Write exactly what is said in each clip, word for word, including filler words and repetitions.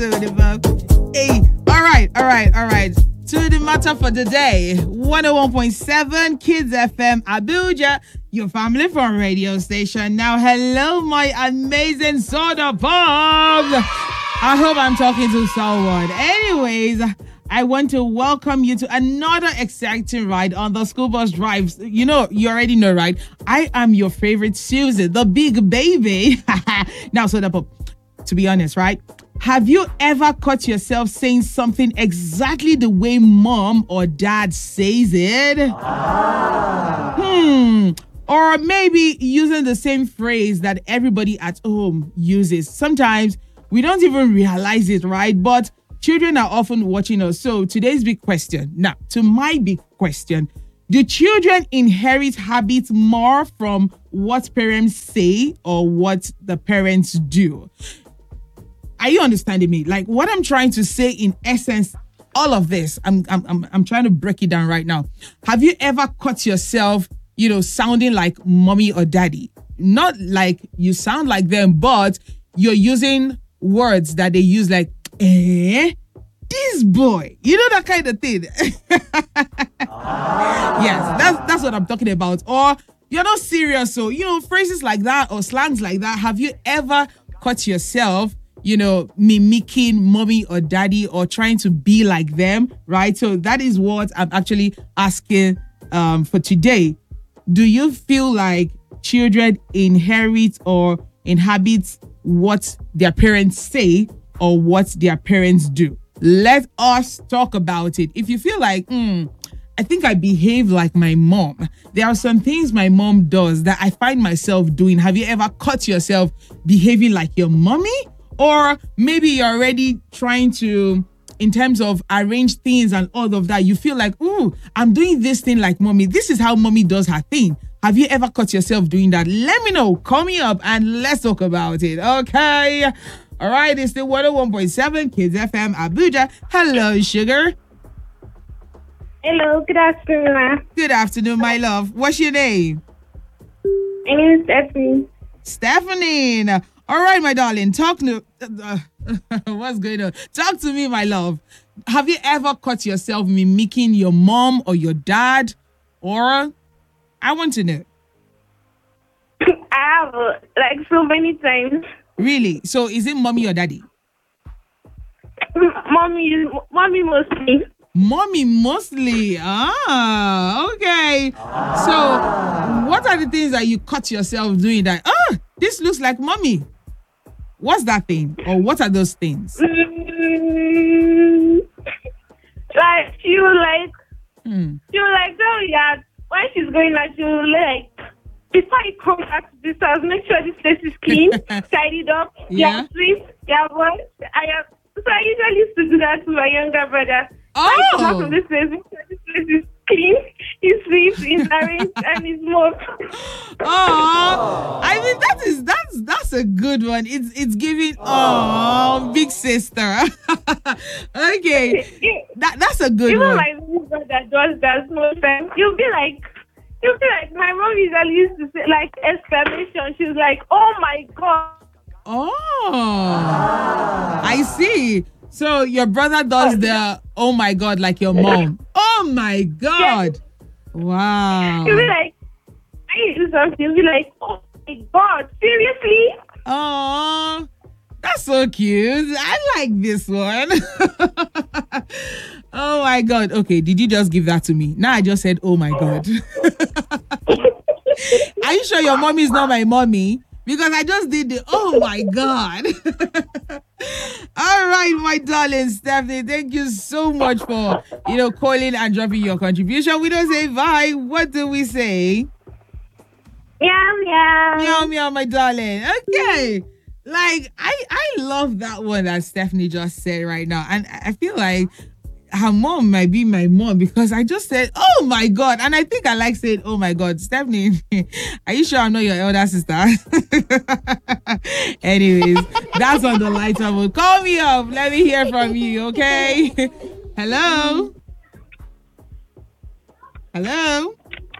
Hey, all right, all right, all right. To the matter for the day, one oh one point seven Kids F M Abuja, your family fun radio station. Now, hello, my amazing soda pop. I hope I'm talking to someone. Anyways, I want to welcome you to another exciting ride on the school bus drives. You know, you already know, right? I am your favorite Susan, the big baby. Now, soda pop, to be honest, right? Have you ever caught yourself saying something exactly the way mom or dad says it? Ah. Hmm. Or maybe using the same phrase that everybody at home uses. Sometimes we don't even realize it, right? But children are often watching us. So today's big question. Now, to my big question, do children inherit habits more from what parents say or what the parents do? Are you understanding me? Like what I'm trying to say in essence, all of this, I'm, I'm, I'm, I'm trying to break it down right now. Have you ever caught yourself, you know, sounding like mommy or daddy? Not like you sound like them, but you're using words that they use like, eh, this boy, you know, that kind of thing. ah. Yes, that's, that's what I'm talking about. Or you're not serious. So, you know, phrases like that or slangs like that. Have you ever caught yourself, you know, mimicking mommy or daddy or trying to be like them, right? So that is what I'm actually asking um, for today. Do you feel like children inherit or inhabit what their parents say or what their parents do? Let us talk about it. If you feel like, hmm, I think I behave like my mom. There are some things my mom does that I find myself doing. Have you ever caught yourself behaving like your mommy? Or maybe you're already trying to, in terms of arrange things and all of that, you feel like, ooh, I'm doing this thing like mommy. This is how mommy does her thing. Have you ever caught yourself doing that? Let me know. Call me up and let's talk about it. Okay. All right. It's the one oh one point seven Kids F M Abuja. Hello, sugar. Hello. Good afternoon. Good afternoon, my love. What's your name? My name is Stephanie. Stephanie. All right, my darling, talk to uh, what's going on? Talk to me, my love. Have you ever caught yourself mimicking your mom or your dad? Or I want to know. I have uh, like so many times. Really? So is it mommy or daddy? Mommy, mommy mostly. Mommy mostly. Ah, okay. Ah. So what are the things that you caught yourself doing that? Ah, this looks like mommy. What's that thing? Or what are those things? Mm, like, she will like, hmm. she will like, oh yeah, when she's going out, she will like, before you come back to this house, make sure this place is clean, tidied up, yeah, sweet, yeah, boy. I have, so I usually used to do that to my younger brother. Oh! I come out from this place, make sure this place is clean, it's sweet, it's arranged, and it's mopped. Oh, I mean that is that's that's a good one. It's it's giving oh big sister. Okay, that that's a good Even one. my little brother does that most times. You'll be like, you'll be like, my mom usually used to say like exclamation. She's like, oh my god. Oh, I see. So your brother does the oh my god like your mom. Oh my god. Wow. You'll be like, I do something. You'll be like, oh my god, seriously? Oh, that's so cute. I like this one. Oh my god. Okay, did you just give that to me? Now I just said, oh my god. Are you sure your mommy is not my mommy? Because I just did the oh my god. All right, my darling Stephanie, thank you so much for, you know, calling and dropping your contribution. We don't say bye. What do we say? Meow, meow. Meow, meow, my darling. Okay. Like, I, I love that one that Stephanie just said right now. And I feel like her mom might be my mom because I just said, oh my God. And I think I like saying, oh my God. Stephanie, are you sure I'm not your elder sister? Anyways, that's on the lighter mode. Call me up. Let me hear from you, okay? Hello? Hello?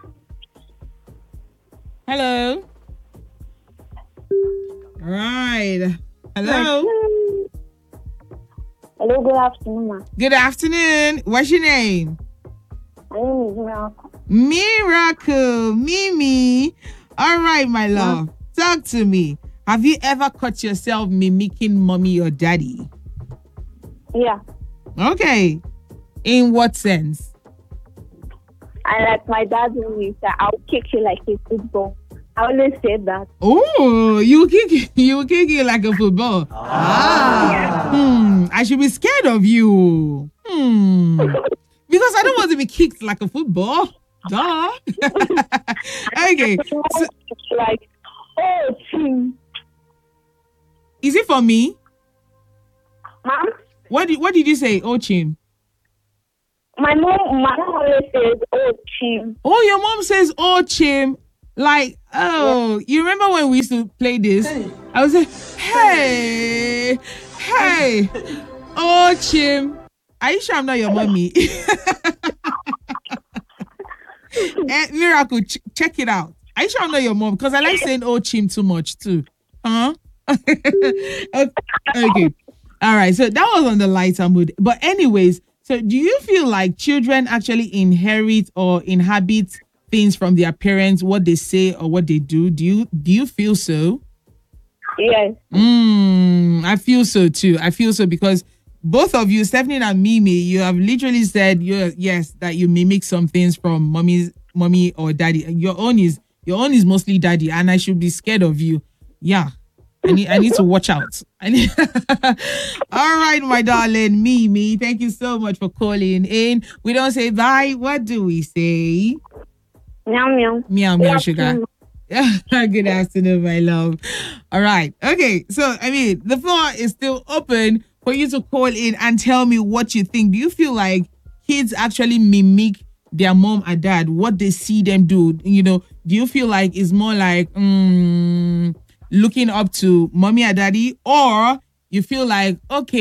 Hello? All right. Hello? Hello, good afternoon, ma. Good afternoon. What's your name? My name is Miracle. Miracle. Mimi. All right, my love. Talk to me. Have you ever caught yourself mimicking mommy or daddy? Yeah. Okay. In what sense? I like my dad always said, I'll kick you like a football. I always say that. Oh, you kick you kick it like a football. Ah. Hmm. I should be scared of you. Hmm. Because I don't want to be kicked like a football. Duh. Okay. So, Like, oh, team. is it for me? Mom, What did what did you say? Oh, Chim. my mom, my mom always says, oh, team. Oh, your mom says, oh, Chim. Like, oh, you remember when we used to play this? I was like, hey, hey, oh, Chim. Are you sure I'm not your mommy? Eh, Miracle, ch- check it out. Are you sure I'm not your mom? Because I like saying oh, Chim too much too. Huh? Okay. Okay. All right. So that was on the lighter mood. But anyways, so do you feel like children actually inherit or inhabit things from their parents, what they say or what they do? Do you do you feel so? Yes. Mm, I feel so too. I feel so because both of you, Stephanie and Mimi, you have literally said you yes that you mimic some things from mommy's mommy or daddy. Your own is your own is mostly daddy, and I should be scared of you. Yeah. I need I need to watch out. I need All right, my darling Mimi. Thank you so much for calling in. We don't say bye. What do we say? Meow, meow. Meow meow sugar. Good afternoon, my love. All right. Okay. So, I mean, the floor is still open for you to call in and tell me what you think. Do you feel like kids actually mimic their mom and dad, what they see them do? You know, do you feel like it's more like mm, looking up to mommy and daddy, or you feel like, okay,